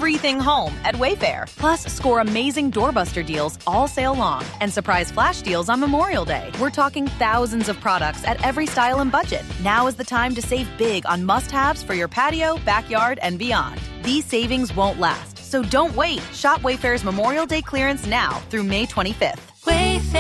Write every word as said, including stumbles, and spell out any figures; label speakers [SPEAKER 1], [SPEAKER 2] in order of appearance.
[SPEAKER 1] everything home at Wayfair. Plus, score amazing doorbuster deals all sale long and surprise flash deals on Memorial Day. We're talking thousands of products at every style and budget. Now is the time to save big on must-haves for your patio, backyard, and beyond. These savings won't last, so don't wait. Shop Wayfair's Memorial Day clearance now through May twenty-fifth. Wayfair.